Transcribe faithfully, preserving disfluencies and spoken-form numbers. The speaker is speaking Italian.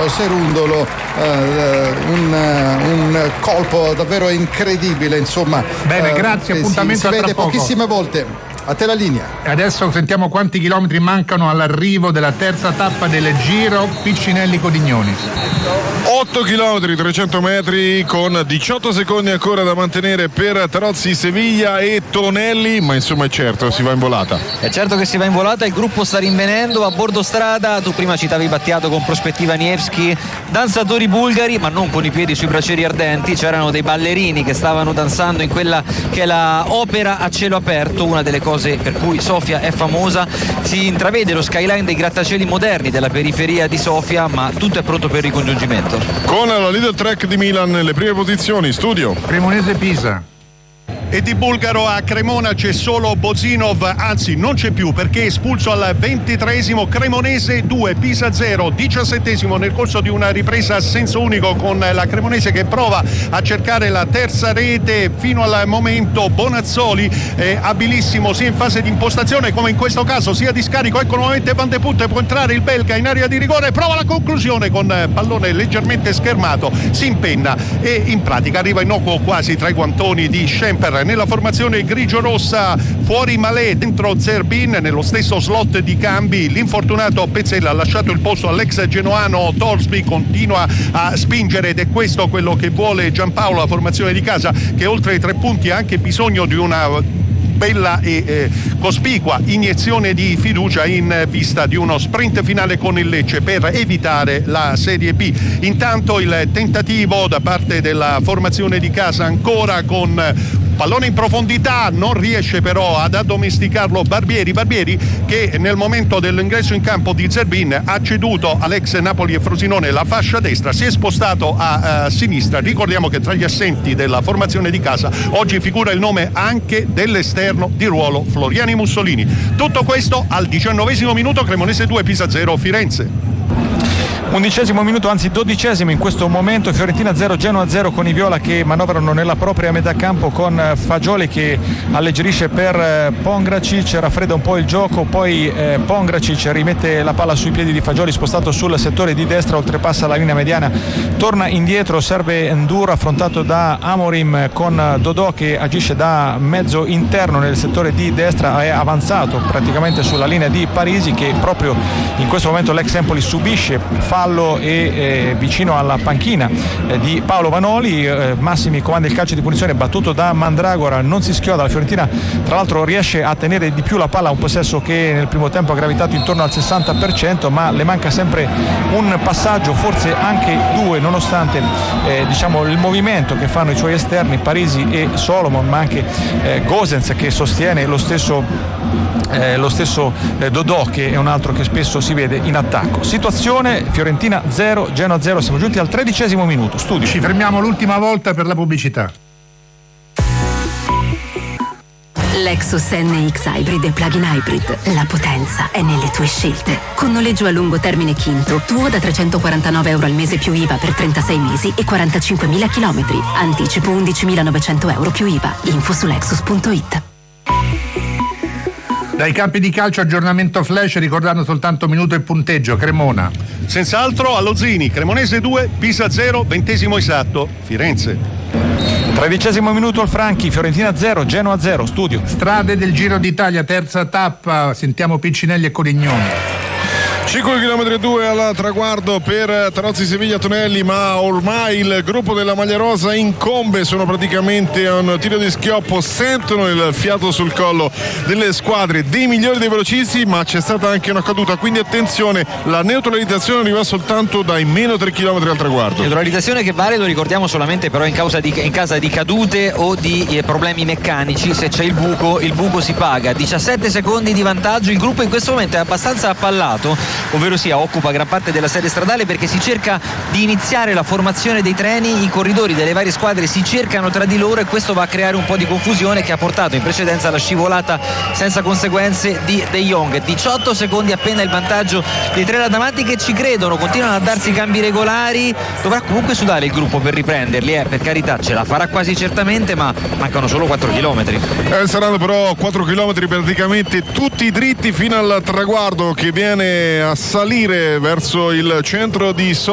Piero Serundolo, eh, un, un colpo davvero incredibile, insomma. Bene, grazie, eh, appuntamento si, si a tra vede poco. Pochissime volte. A te la linea. E adesso sentiamo quanti chilometri mancano all'arrivo della terza tappa del Giro Piccinelli-Codignoni. otto chilometri, trecento metri, con diciotto secondi ancora da mantenere per Trozzi, Seviglia e Tonelli, ma insomma è certo, si va in volata. È certo che si va in volata, il gruppo sta rinvenendo a bordo strada. Tu prima citavi Battiato con prospettiva Nievski, danzatori bulgari ma non con i piedi sui braccieri ardenti, c'erano dei ballerini che stavano danzando in quella che è la opera a cielo aperto, una delle cose per cui Sofia è famosa. Si intravede lo skyline dei grattacieli moderni della periferia di Sofia, ma tutto è pronto per il ricongiungimento. Con la Lidl Trek di Milan nelle prime posizioni, studio Cremonese-Pisa. E di bulgaro a Cremona c'è solo Bozinov, anzi non c'è più perché è espulso al ventitreesimo. Cremonese due, Pisa zero, diciassettesimo nel corso di una ripresa a senso unico con la Cremonese che prova a cercare la terza rete. Fino al momento Bonazzoli è abilissimo sia in fase di impostazione come in questo caso sia di scarico. Ecco nuovamente Van de Putte, può entrare il belga in area di rigore, prova la conclusione con pallone leggermente schermato, si impenna e in pratica arriva innocuo quasi tra i guantoni di Schemper. Nella formazione grigio-rossa fuori Malé, dentro Zerbin, nello stesso slot di cambi l'infortunato Pezzella ha lasciato il posto all'ex genoano Torsby, continua a spingere ed è questo quello che vuole Giampaolo, la formazione di casa che oltre ai tre punti ha anche bisogno di una bella e eh, cospicua iniezione di fiducia in vista di uno sprint finale con il Lecce per evitare la Serie B. Intanto il tentativo da parte della formazione di casa ancora con pallone in profondità, non riesce però ad addomesticarlo Barbieri Barbieri che nel momento dell'ingresso in campo di Zerbin ha ceduto all'ex Napoli e Frosinone la fascia destra, si è spostato a, a sinistra. Ricordiamo che tra gli assenti della formazione di casa oggi figura il nome anche dell'esterno di ruolo Floriani Mussolini. Tutto questo al diciannovesimo minuto, Cremonese due, Pisa zero, Firenze. Undicesimo minuto, anzi dodicesimo in questo momento, Fiorentina zero, Genoa zero con i viola che manovrano nella propria metà campo con Fagioli che alleggerisce per Pongracic, raffredda un po' il gioco, poi eh, Pongracic rimette la palla sui piedi di Fagioli spostato sul settore di destra, oltrepassa la linea mediana, torna indietro, serve Ndur affrontato da Amorim con Dodò che agisce da mezzo interno nel settore di destra, è avanzato praticamente sulla linea di Parisi che proprio in questo momento l'ex Empoli subisce fallo e eh, vicino alla panchina eh, di Paolo Vanoli. eh, Massimi comanda il calcio di punizione battuto da Mandragora, non si schioda, la Fiorentina tra l'altro riesce a tenere di più la palla, un possesso che nel primo tempo ha gravitato intorno al sessanta per cento, ma le manca sempre un passaggio, forse anche due, nonostante eh, diciamo il movimento che fanno i suoi esterni Parisi e Solomon, ma anche eh, Gosens che sostiene lo stesso Eh, lo stesso eh, Dodò che è un altro che spesso si vede in attacco. Situazione Fiorentina zero, Genoa zero, siamo giunti al tredicesimo minuto. Studio. Ci fermiamo l'ultima volta per la pubblicità. Lexus N X Hybrid e Plug-in Hybrid. La potenza è nelle tue scelte. Con noleggio a lungo termine Quinto, tuo da trecentoquarantanove euro al mese più I V A per trentasei mesi e quarantacinquemila chilometri. Anticipo undicimilanovecento euro più I V A. Info su lexus punto it. Dai campi di calcio aggiornamento flash, ricordando soltanto minuto e punteggio. Cremona senz'altro allo Zini, Cremonese due, Pisa zero, ventesimo esatto, Firenze. Tredicesimo minuto al Franchi, Fiorentina zero, Genoa zero, studio. Strade del Giro d'Italia, terza tappa, sentiamo Piccinelli e Codignoni. cinque chilometri e due al traguardo per Trozzi, Seviglia, Tonelli, ma ormai il gruppo della maglia rosa incombe, sono praticamente a un tiro di schioppo, sentono il fiato sul collo delle squadre dei migliori dei velocisti, ma c'è stata anche una caduta, quindi attenzione, la neutralizzazione arriva soltanto dai meno tre chilometri al traguardo. Neutralizzazione che vale, lo ricordiamo, solamente però in, causa di, in caso di cadute o di eh, problemi meccanici. Se c'è il buco, il buco si paga. diciassette secondi di vantaggio, il gruppo in questo momento è abbastanza appallato, ovvero sia occupa gran parte della serie stradale perché si cerca di iniziare la formazione dei treni, i corridori delle varie squadre si cercano tra di loro e questo va a creare un po' di confusione che ha portato in precedenza alla scivolata senza conseguenze di De Jong. diciotto secondi appena il vantaggio dei tre là davanti che ci credono, continuano a darsi cambi regolari, dovrà comunque sudare il gruppo per riprenderli, eh, per carità, ce la farà quasi certamente, ma mancano solo quattro chilometri. Eh, saranno però quattro chilometri praticamente tutti dritti fino al traguardo che viene a salire verso il centro di Sofia.